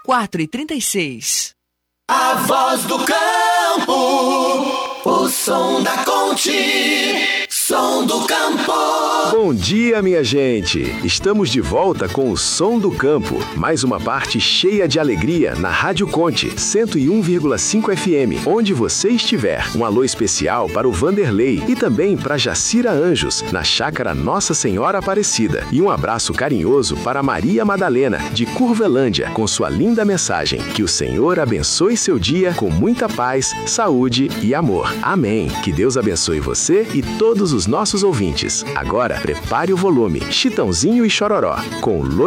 4h36. A voz do campo, o som da Conte, som do campo. Bom dia, minha gente! Estamos de volta com o Som do Campo, mais uma parte cheia de alegria na Rádio Conte, 101,5 FM, onde você estiver. Um alô especial para o Vanderlei e também para Jacira Anjos, na Chácara Nossa Senhora Aparecida. E um abraço carinhoso para Maria Madalena, de Curvelândia, com sua linda mensagem. Que o Senhor abençoe seu dia com muita paz, saúde e amor. Amém! Que Deus abençoe você e todos os nossos ouvintes. Agora, prepare o volume. Chitãozinho e Chororó, com